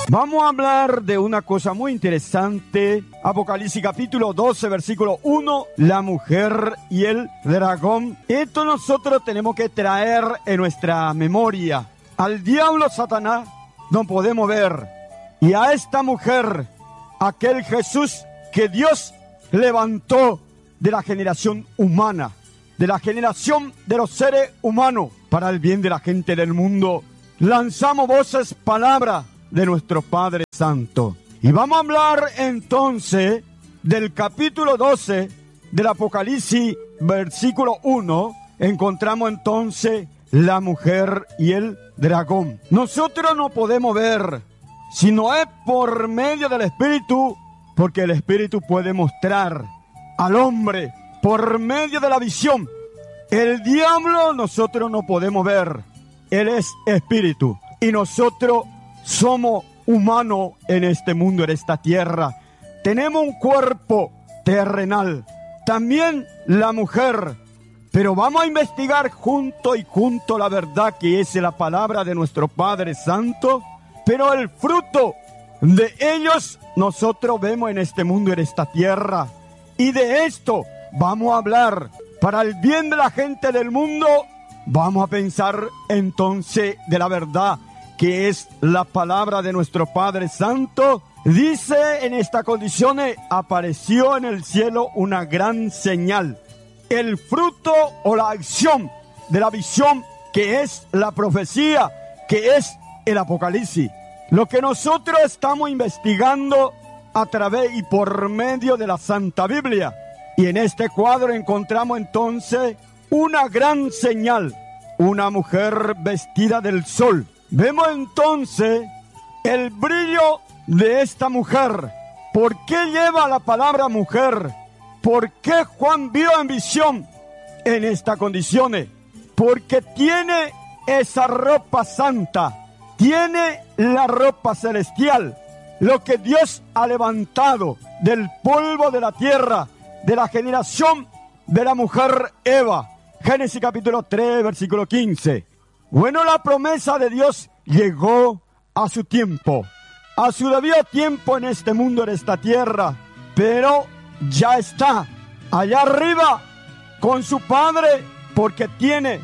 Vamos a hablar de una cosa muy interesante. Apocalipsis capítulo 12, versículo 1, la mujer y el dragón. Esto nosotros tenemos que traer en nuestra memoria. Al diablo Satanás no podemos ver. Y a esta mujer, aquel Jesús que Dios levantó de la generación humana, de la generación de los seres humanos, para el bien de la gente del mundo. Lanzamos voces, palabras de nuestro Padre Santo. Y vamos a hablar entonces del capítulo 12 del Apocalipsis, versículo 1. Encontramos entonces la mujer y el dragón. Nosotros no podemos ver, sino es por medio del Espíritu, porque el Espíritu puede mostrar al hombre por medio de la visión. El diablo nosotros no podemos ver, él es espíritu, y nosotros somos humanos en este mundo, en esta tierra. Tenemos un cuerpo terrenal. También la mujer. Pero vamos a investigar junto la verdad que es la palabra de nuestro Padre Santo. Pero el fruto de ellos nosotros vemos en este mundo, en esta tierra. Y de esto vamos a hablar para el bien de la gente del mundo. Vamos a pensar entonces de la verdad que es la palabra de nuestro Padre Santo. Dice en estas condiciones: apareció en el cielo una gran señal, el fruto o la acción de la visión, que es la profecía, que es el Apocalipsis. Lo que nosotros estamos investigando a través y por medio de la Santa Biblia. Y en este cuadro encontramos entonces una gran señal, una mujer vestida del sol. Vemos entonces el brillo de esta mujer. ¿Por qué lleva la palabra mujer? ¿Por qué Juan vio en visión en estas condiciones? Porque tiene esa ropa santa, tiene la ropa celestial, lo que Dios ha levantado del polvo de la tierra, de la generación de la mujer Eva. Génesis capítulo 3, versículo 15. Bueno, la promesa de Dios llegó a su tiempo, a su debido tiempo en este mundo, en esta tierra, pero ya está allá arriba con su Padre, porque tiene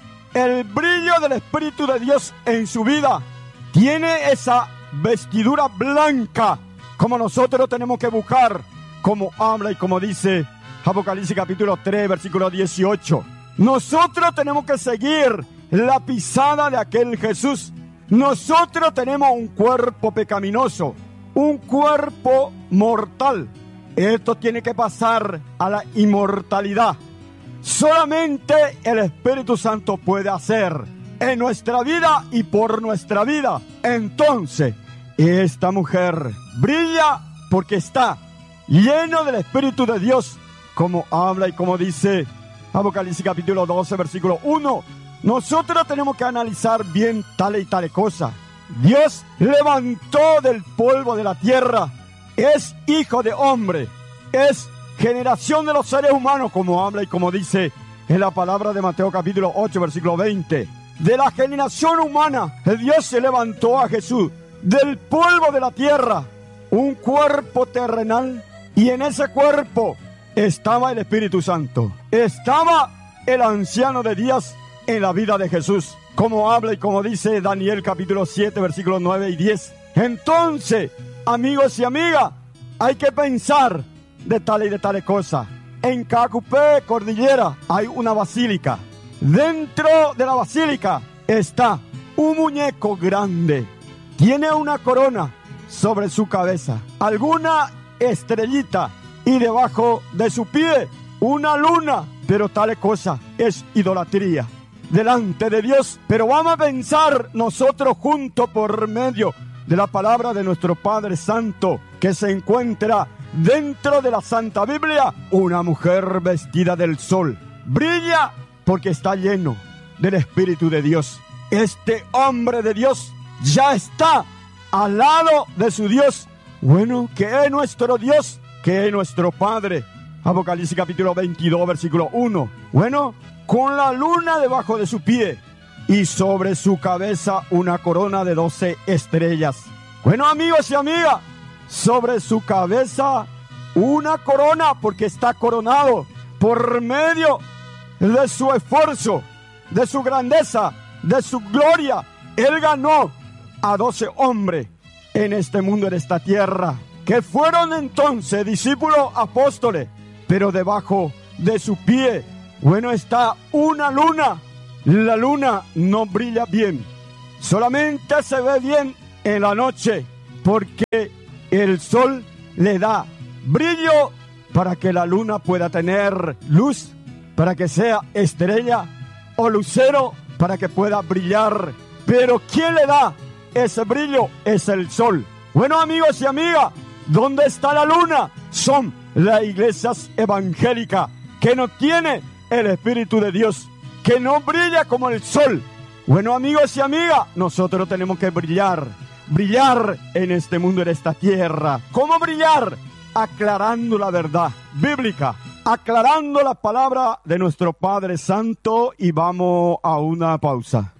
el brillo del Espíritu de Dios en su vida, tiene esa vestidura blanca, como nosotros tenemos que buscar, como habla y como dice Apocalipsis capítulo 3, versículo 18. Nosotros tenemos que seguir la pisada de aquel Jesús. Nosotros tenemos un cuerpo pecaminoso, un cuerpo mortal. Esto tiene que pasar a la inmortalidad. Solamente el Espíritu Santo puede hacer en nuestra vida y por nuestra vida. Entonces, esta mujer brilla porque está lleno del Espíritu de Dios, como habla y como dice Apocalipsis capítulo 12, versículo 1. Nosotros tenemos que analizar bien tales y tales cosas. Dios levantó del polvo de la tierra, es hijo de hombre, es generación de los seres humanos, como habla y como dice en la palabra de Mateo capítulo 8, versículo 20. De la generación humana, Dios se levantó a Jesús del polvo de la tierra, un cuerpo terrenal, y en ese cuerpo estaba el Espíritu Santo, estaba el anciano de días en la vida de Jesús, como habla y como dice Daniel capítulo 7, versículos 9 y 10. Entonces, amigos y amigas, hay que pensar de tales cosas. En Cacupé, Cordillera, hay una basílica. Dentro de la basílica está un muñeco grande. Tiene una corona sobre su cabeza, alguna estrellita, y debajo de su pie una luna. Pero tal cosa es idolatría delante de Dios. Pero vamos a pensar nosotros juntos por medio de la palabra de nuestro Padre Santo, que se encuentra dentro de la Santa Biblia. Una mujer vestida del sol brilla porque está lleno del Espíritu de Dios. Este hombre de Dios ya está al lado de su Dios. Bueno, que es nuestro Dios, que es nuestro Padre. Apocalipsis capítulo 22, versículo 1. Bueno, con la luna debajo de su pie y sobre su cabeza una corona de 12 estrellas. Bueno, amigos y amigas, sobre su cabeza una corona, porque está coronado por medio de su esfuerzo, de su grandeza, de su gloria. Él ganó a 12 hombres en este mundo, en esta tierra, que fueron entonces discípulos apóstoles, pero debajo de su pie, bueno, está una luna. La luna no brilla bien, solamente se ve bien en la noche, porque el sol le da brillo para que la luna pueda tener luz, para que sea estrella o lucero, para que pueda brillar. Pero ¿quién le da ese brillo? Es el sol. Bueno, amigos y amigas, ¿dónde está la luna? Son las iglesias evangélicas que no tienen el Espíritu de Dios, que no brilla como el sol. Bueno, amigos y amigas, nosotros tenemos que brillar en este mundo, en esta tierra. ¿Cómo brillar? Aclarando la verdad bíblica, aclarando la palabra de nuestro Padre Santo. Y vamos a una pausa.